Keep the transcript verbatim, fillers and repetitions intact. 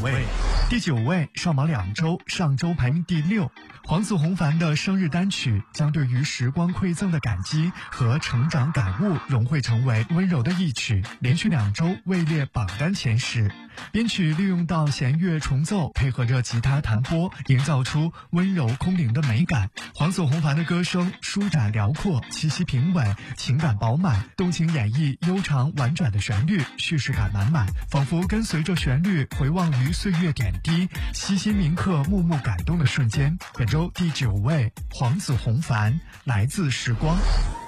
位。第九位上榜两周，上周排名第六。黄子弘凡的生日单曲将对于时光馈赠的感激和成长感悟融汇成为温柔的一曲，连续两周位列榜单前十。编曲利用到弦乐重奏，配合着吉他弹拨，营造出温柔空灵的美感。黄子弘凡的歌声舒展辽阔，气息平稳，情感饱满，动情演绎悠长婉转的旋律，叙事感满满，仿佛跟随着旋律回望于岁月点滴，悉心铭刻幕幕感动的瞬间。本周第九位，黄子弘凡，来自时光。